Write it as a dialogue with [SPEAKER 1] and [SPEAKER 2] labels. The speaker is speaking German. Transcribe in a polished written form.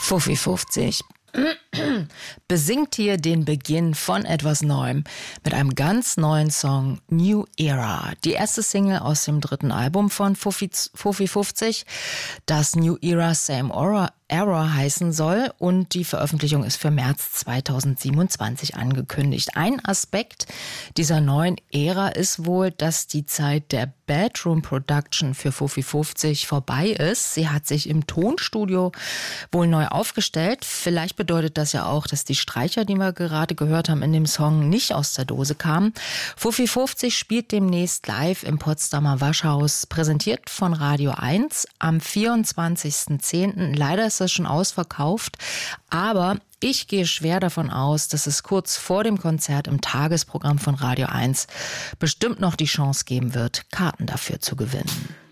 [SPEAKER 1] Fuffi 50 besingt hier den Beginn von etwas Neuem mit einem ganz neuen Song, New Era. Die erste Single aus dem dritten Album von Fuffi 50, das New Era Same Era heißen soll, und die Veröffentlichung ist für März 2027 angekündigt. Ein Aspekt dieser neuen Ära ist wohl, dass die Zeit der Bedroom Production für Fuffi 50 vorbei ist. Sie hat sich im Tonstudio wohl neu aufgestellt. Vielleicht bedeutet das ja auch, dass die Streicher, die wir gerade gehört haben in dem Song, nicht aus der Dose kamen. Fuffi 50 spielt demnächst live im Potsdamer Waschhaus, präsentiert von Radio 1 am 24.10. Leider ist das schon ausverkauft, aber ich gehe schwer davon aus, dass es kurz vor dem Konzert im Tagesprogramm von Radio 1 bestimmt noch die Chance geben wird, Karten dafür zu gewinnen.